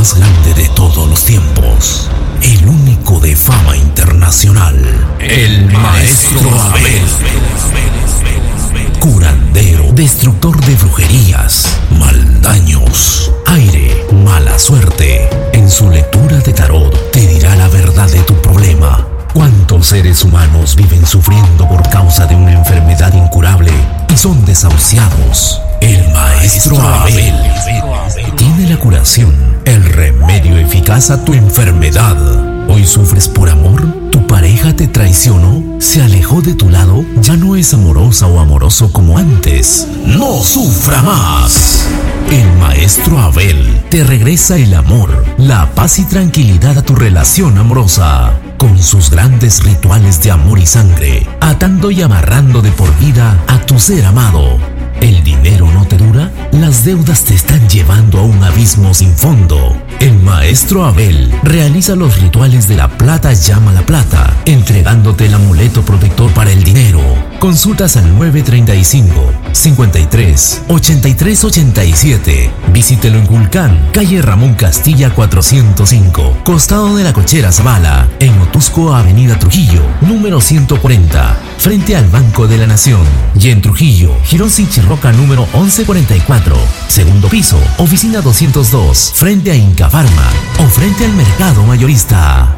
más grande de todos los tiempos, el único de fama internacional, el Maestro Abel. Curandero, destructor de brujerías, maldaños, aire, mala suerte. En su lectura de tarot te dirá la verdad de tu problema. ¿Cuántos seres humanos viven sufriendo por causa de una enfermedad incurable y son desahuciados? El Maestro Abel tiene la curación, el remedio eficaz a tu enfermedad. ¿Hoy sufres por amor? ¿Tu pareja te traicionó? ¿Se alejó de tu lado? ¿Ya no es amorosa o amoroso como antes? ¡No sufra más! El Maestro Abel te regresa el amor, la paz y tranquilidad a tu relación amorosa, con sus grandes rituales de amor y sangre, atando y amarrando de por vida a tu ser amado. ¿El dinero no te dura? ¿Las deudas te están llevando a un abismo sin fondo? El Maestro Abel realiza los rituales de la plata llama la plata, entregándote el amuleto protector para el dinero. Consultas al 935-53-8387. Visítelo en Culcán, calle Ramón Castilla 405, costado de la Cochera Zavala, en Otusco, avenida Trujillo, número 140, frente al Banco de la Nación. Y en Trujillo, Girón Sinchirroca número 1144, segundo piso, oficina 202, frente a Inca Pharma o frente al mercado mayorista.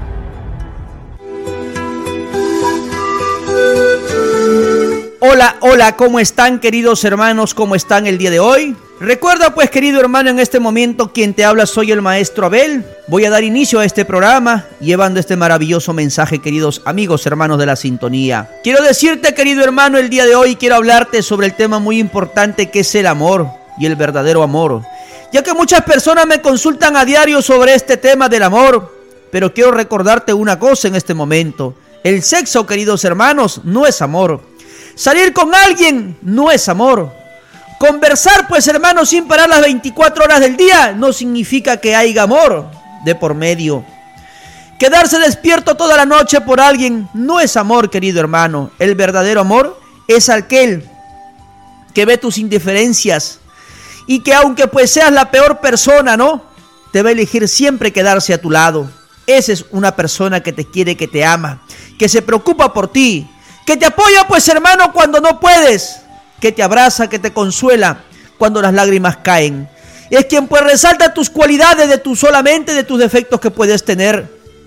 Hola, ¿cómo están, queridos hermanos? ¿Cómo están el día de hoy? Recuerda pues, querido hermano, en este momento quien te habla soy el Maestro Abel. Voy a dar inicio a este programa llevando este maravilloso mensaje, queridos amigos, hermanos de la sintonía. Quiero decirte, querido hermano, el día de hoy quiero hablarte sobre el tema muy importante que es el amor y el verdadero amor, ya que muchas personas me consultan a diario sobre este tema del amor, pero quiero recordarte una cosa en este momento: el sexo, queridos hermanos, no es amor. Salir con alguien no es amor. Conversar, pues, hermanos, sin parar las 24 horas del día no significa que haya amor de por medio. Quedarse despierto toda la noche por alguien no es amor, querido hermano. El verdadero amor es aquel que ve tus indiferencias y que, aunque pues seas la peor persona, ¿no?, te va a elegir siempre quedarse a tu lado. Esa es una persona que te quiere, que te ama, que se preocupa por ti, que te apoya, pues, hermano, cuando no puedes, que te abraza, que te consuela cuando las lágrimas caen. Es quien pues resalta tus cualidades solamente de tus defectos que puedes tener.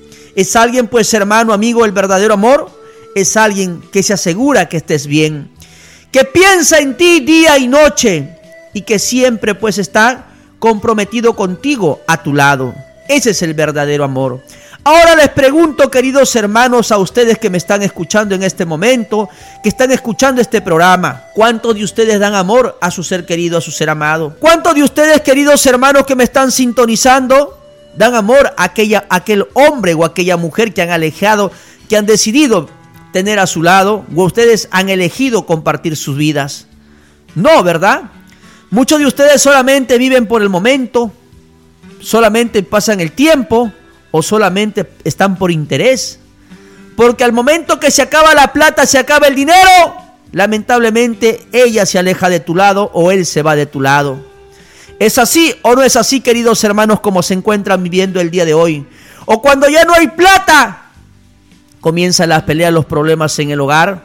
Es alguien, pues, hermano, amigo, el verdadero amor es alguien que se asegura que estés bien, que piensa en ti día y noche y que siempre pues está comprometido contigo, a tu lado. Ese es el verdadero amor. Ahora les pregunto, queridos hermanos, a ustedes que me están escuchando en este momento, que están escuchando este programa, ¿cuántos de ustedes dan amor a su ser querido, a su ser amado? ¿Cuántos de ustedes, queridos hermanos que me están sintonizando, dan amor a aquel hombre o aquella mujer que han alejado, que han decidido tener a su lado, o ustedes han elegido compartir sus vidas? No, ¿verdad? Muchos de ustedes solamente viven por el momento, solamente pasan el tiempo, o solamente están por interés, porque al momento que se acaba la plata, se acaba el dinero, lamentablemente ella se aleja de tu lado o él se va de tu lado. ¿Es así o no es así, queridos hermanos, como se encuentran viviendo el día de hoy? O cuando ya no hay plata, comienzan las peleas, los problemas en el hogar,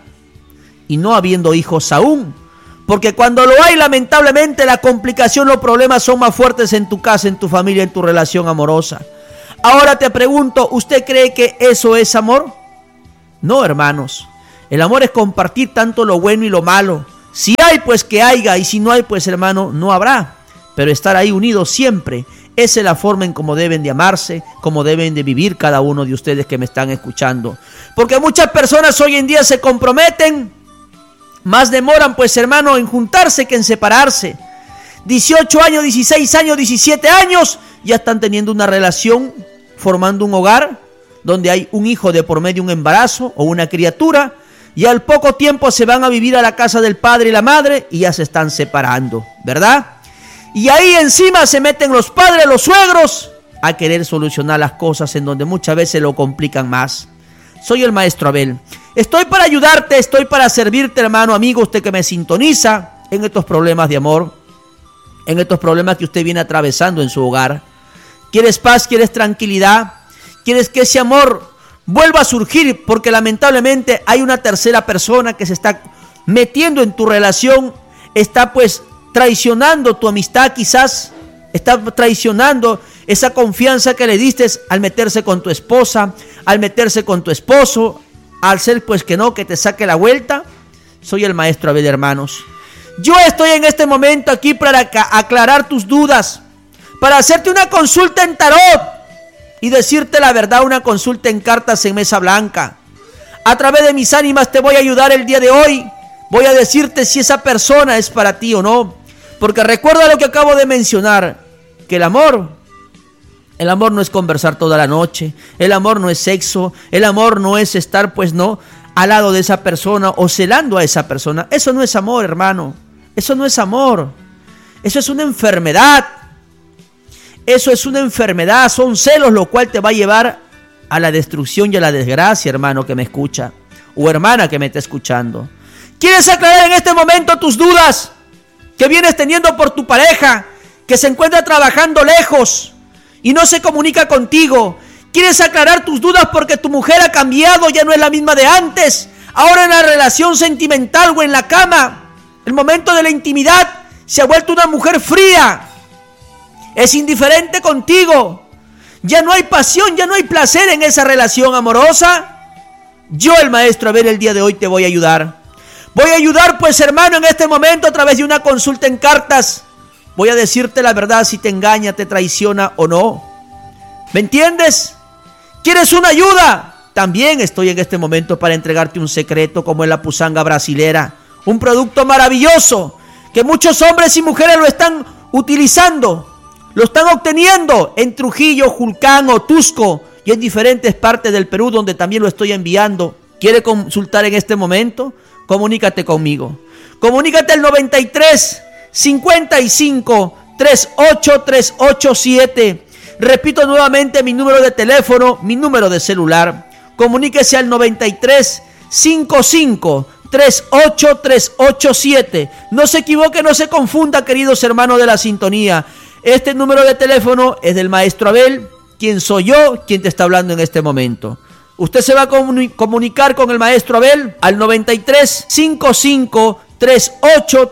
y no habiendo hijos aún, porque cuando lo hay, lamentablemente la complicación, los problemas son más fuertes en tu casa, en tu familia, en tu relación amorosa. Ahora te pregunto, ¿usted cree que eso es amor? No, hermanos. El amor es compartir tanto lo bueno y lo malo. Si hay, pues que haya, y si no hay, pues, hermano, no habrá. Pero estar ahí unidos siempre. Esa es la forma en cómo deben de amarse, cómo deben de vivir cada uno de ustedes que me están escuchando. Porque muchas personas hoy en día se comprometen, más demoran, pues, hermano, en juntarse que en separarse. 18 años, 16 años, 17 años, ya están teniendo una relación, formando un hogar donde hay un hijo de por medio, un embarazo o una criatura, y al poco tiempo se van a vivir a la casa del padre y la madre y ya se están separando, ¿verdad? Y ahí encima se meten los padres, los suegros, a querer solucionar las cosas en donde muchas veces lo complican más. Soy el Maestro Abel. Estoy para ayudarte, estoy para servirte, hermano, amigo, usted que me sintoniza en estos problemas de amor, en estos problemas que usted viene atravesando en su hogar. ¿Quieres paz? ¿Quieres tranquilidad? ¿Quieres que ese amor vuelva a surgir? Porque lamentablemente hay una tercera persona que se está metiendo en tu relación, está pues traicionando tu amistad, quizás está traicionando esa confianza que le diste al meterse con tu esposa, al meterse con tu esposo, al ser pues que no, que te saque la vuelta. Soy el maestro Abel, hermanos. Yo estoy en este momento aquí para aclarar tus dudas, para hacerte una consulta en tarot y decirte la verdad, una consulta en cartas en mesa blanca. A través de mis ánimas te voy a ayudar el día de hoy. Voy a decirte si esa persona es para ti o no. Porque recuerda lo que acabo de mencionar, que el amor no es conversar toda la noche, el amor no es sexo, el amor no es estar pues no al lado de esa persona o celando a esa persona. Eso no es amor, hermano. Eso no es amor. Eso es una enfermedad. Eso es una enfermedad, son celos, lo cual te va a llevar a la destrucción y a la desgracia, hermano que me escucha, o hermana que me está escuchando. ¿Quieres aclarar en este momento tus dudas que vienes teniendo por tu pareja, que se encuentra trabajando lejos y no se comunica contigo? ¿Quieres aclarar tus dudas porque tu mujer ha cambiado, ya no es la misma de antes? Ahora en la relación sentimental o en la cama, el momento de la intimidad, se ha vuelto una mujer fría. Es indiferente contigo. Ya no hay pasión, ya no hay placer en esa relación amorosa. Yo, el maestro Abel, el día de hoy te voy a ayudar. Voy a ayudar pues, hermano, en este momento a través de una consulta en cartas. Voy a decirte la verdad si te engaña, te traiciona o no. ¿Me entiendes? ¿Quieres una ayuda? También estoy en este momento para entregarte un secreto como es la pusanga brasilera. Un producto maravilloso que muchos hombres y mujeres lo están utilizando. Lo están obteniendo en Trujillo, Julcán, Otusco y en diferentes partes del Perú donde también lo estoy enviando. ¿Quiere consultar en este momento? Comunícate conmigo. Comunícate al 93 55 38 387. Repito nuevamente mi número de teléfono, mi número de celular. Comuníquese al 93 55 38 387. No se equivoque, no se confunda, queridos hermanos de la sintonía. Este número de teléfono es del maestro Abel, quien soy yo, quien te está hablando en este momento. Usted se va a comunicar con el maestro Abel al 93 55 38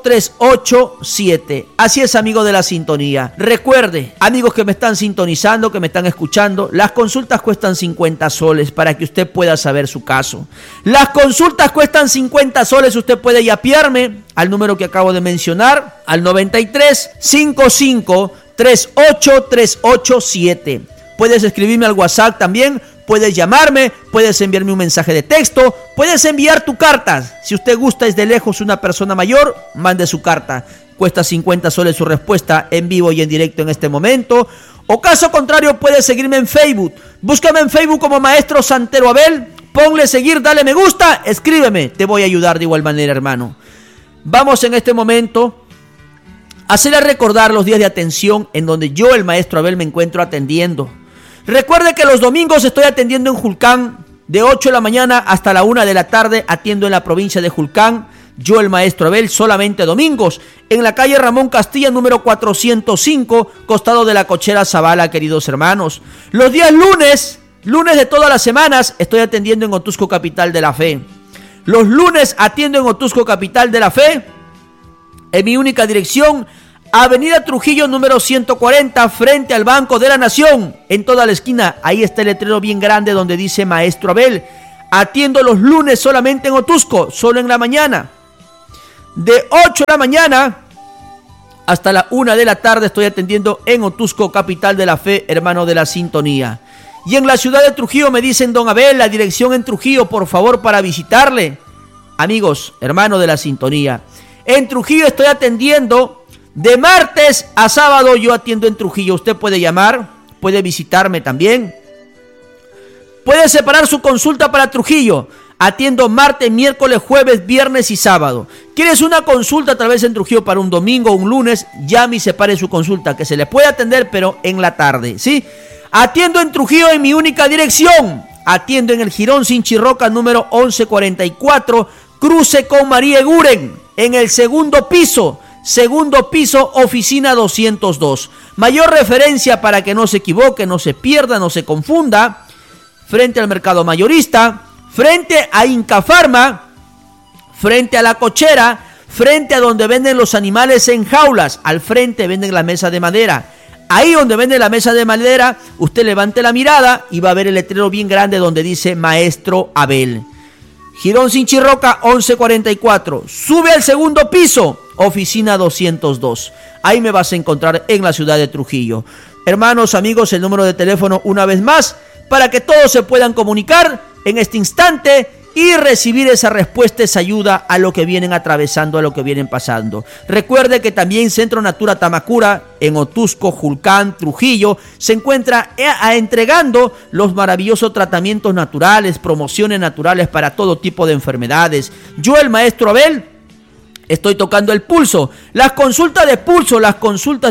387. Así es, amigo de la sintonía. Recuerde, amigos que me están sintonizando, que me están escuchando, las consultas cuestan 50 soles para que usted pueda saber su caso. Las consultas cuestan 50 soles. Usted puede yapearme al número que acabo de mencionar, al 93 55 38 387. Puedes escribirme al WhatsApp también. Puedes llamarme, puedes enviarme un mensaje de texto, puedes enviar tu carta. Si usted gusta, es de lejos una persona mayor, mande su carta. Cuesta 50 soles su respuesta en vivo y en directo en este momento. O caso contrario, puedes seguirme en Facebook. Búscame en Facebook como Maestro Santero Abel. Ponle seguir, dale me gusta, escríbeme. Te voy a ayudar de igual manera, hermano. Vamos en este momento a hacerle recordar los días de atención en donde yo, el Maestro Abel, me encuentro atendiendo. Recuerde que los domingos estoy atendiendo en Julcán, de 8 de la mañana hasta la 1 de la tarde, atiendo en la provincia de Julcán, yo el maestro Abel, solamente domingos, en la calle Ramón Castilla, número 405, costado de la Cochera Zavala, queridos hermanos. Los días lunes de todas las semanas, estoy atendiendo en Otusco, capital de la fe. Los lunes atiendo en Otusco, capital de la fe, en mi única dirección, Avenida Trujillo número 140, frente al Banco de la Nación. En toda la esquina, ahí está el letrero bien grande donde dice Maestro Abel. Atiendo los lunes solamente en Otusco, solo en la mañana. De 8 de la mañana hasta la 1 de la tarde estoy atendiendo en Otusco, capital de la fe, hermano de la sintonía. Y en la ciudad de Trujillo me dicen, don Abel, la dirección en Trujillo, por favor, para visitarle. Amigos, hermano de la sintonía, en Trujillo estoy atendiendo de martes a sábado. Yo atiendo en Trujillo. Usted puede llamar, puede visitarme también. Puede separar su consulta para Trujillo. Atiendo martes, miércoles, jueves, viernes y sábado. ¿Quieres una consulta a través en Trujillo para un domingo o un lunes? Llame y separe su consulta, que se le puede atender, pero en la tarde, ¿sí? Atiendo en Trujillo en mi única dirección. Atiendo en el Jirón Sinchirroca número 1144, cruce con María Eguren, en el segundo piso. segundo piso, oficina 202. Mayor referencia para que no se equivoque, no se pierda, no se confunda. Frente al mercado mayorista, frente a Inca Pharma, frente a la cochera, frente a donde venden los animales en jaulas. Al frente venden la mesa de madera. Ahí donde vende la mesa de madera, usted levante la mirada y va a ver el letrero bien grande donde dice Maestro Abel. Girón Sinchirroca 1144. Sube al segundo piso, oficina 202. Ahí me vas a encontrar en la ciudad de Trujillo. Hermanos, amigos, el número de teléfono una vez más para que todos se puedan comunicar en este instante y recibir esa respuesta, esa ayuda a lo que vienen atravesando, a lo que vienen pasando. Recuerde que también Centro Natura Tamacura en Otusco, Julcán, Trujillo se encuentra entregando los maravillosos tratamientos naturales, promociones naturales para todo tipo de enfermedades. Yo, el Maestro Abel, estoy tocando el pulso. Las consultas de pulso, la consulta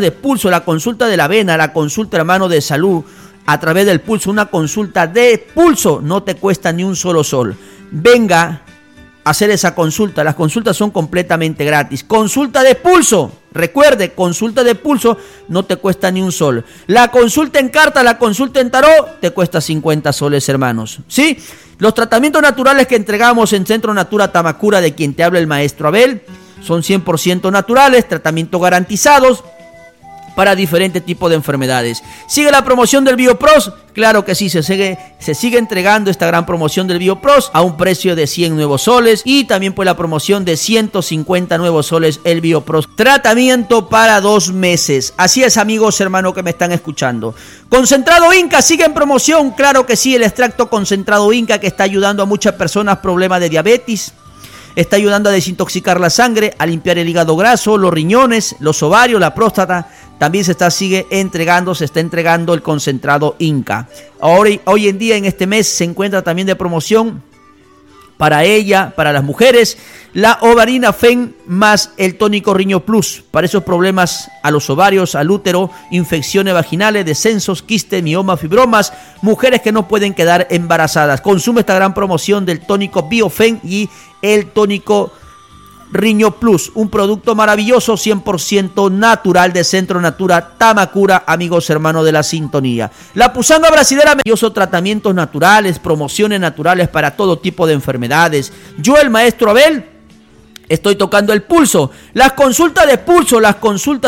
de la vena, la consulta, hermano, de salud a través del pulso, una consulta de pulso no te cuesta ni un solo sol. Venga a hacer esa consulta. Las consultas son completamente gratis. Consulta de pulso. Recuerde, consulta de pulso no te cuesta ni un sol. La consulta en carta, la consulta en tarot te cuesta 50 soles, hermanos. ¿Sí? Los tratamientos naturales que entregamos en Centro Natura Tamacura, de quien te habla el Maestro Abel, son 100% naturales, tratamientos garantizados para diferentes tipos de enfermedades. ¿Sigue la promoción del BioPros? Claro que sí, se sigue entregando esta gran promoción del BioPros a un precio de 100 nuevos soles y también pues la promoción de 150 nuevos soles el BioPros. Tratamiento para 2 meses. Así es, amigos, hermanos que me están escuchando. Concentrado Inca sigue en promoción, claro que sí, el extracto concentrado Inca que está ayudando a muchas personas problemas de diabetes. Está ayudando a desintoxicar la sangre, a limpiar el hígado graso, los riñones, los ovarios, la próstata. También se está entregando el concentrado Inca. Hoy en día, en este mes, se encuentra también de promoción para las mujeres, la ovarina FEN más el tónico Riño Plus. Para esos problemas a los ovarios, al útero, infecciones vaginales, descensos, quistes, mioma, fibromas, mujeres que no pueden quedar embarazadas. Consume esta gran promoción del tónico BioFen y el tónico Riño Plus, un producto maravilloso 100% natural de Centro Natura Tamacura, amigos hermanos de la sintonía. La Pusanga Brasilera, maravillosos tratamientos naturales, promociones naturales para todo tipo de enfermedades. Yo, el Maestro Abel, estoy tocando el pulso. Las consultas de pulso, la consulta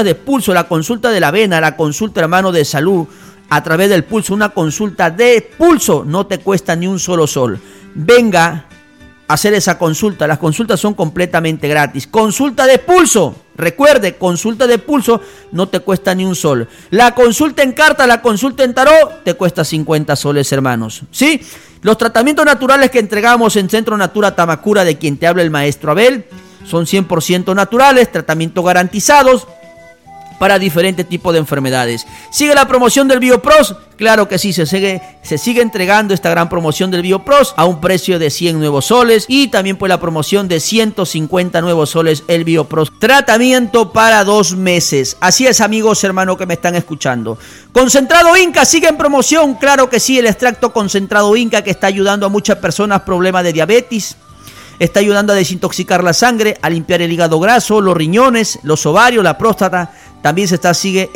de la vena, la consulta, hermano, de salud a través del pulso, una consulta de pulso no te cuesta ni un solo sol. Venga hacer esa consulta. Las consultas son completamente gratis. Consulta de pulso. Recuerde, consulta de pulso no te cuesta ni un sol. La consulta en carta, la consulta en tarot te cuesta 50 soles, hermanos. ¿Sí? Los tratamientos naturales que entregamos en Centro Natura Tamacura, de quien te habla el Maestro Abel, son 100% naturales, tratamientos garantizados para diferentes tipos de enfermedades. ¿Sigue la promoción del BioPros? Claro que sí, se sigue entregando esta gran promoción del BioPros a un precio de 100 nuevos soles y también pues la promoción de 150 nuevos soles el BioPros. Tratamiento para 2 meses. Así es, amigos hermanos que me están escuchando. Concentrado Inca sigue en promoción, claro que sí, el extracto concentrado Inca que está ayudando a muchas personas problemas de diabetes. Está ayudando a desintoxicar la sangre, a limpiar el hígado graso, los riñones, los ovarios, la próstata. También se está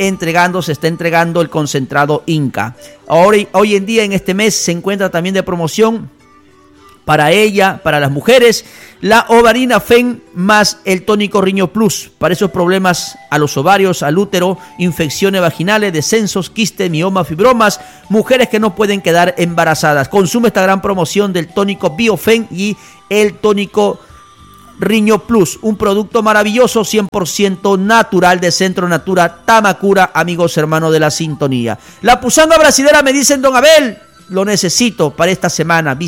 entregando el concentrado Inca. Hoy en día, en este mes, se encuentra también de promoción para las mujeres, la ovarina FEN más el tónico Riño Plus. Para esos problemas a los ovarios, al útero, infecciones vaginales, descensos, quistes, mioma, fibromas, mujeres que no pueden quedar embarazadas. Consume esta gran promoción del tónico BioFen y el tónico Riño Plus, un producto maravilloso 100% natural de Centro Natura Tamacura, amigos hermanos de la sintonía. La Pusanga Brasilera, me dicen, don Abel, lo necesito para esta semana.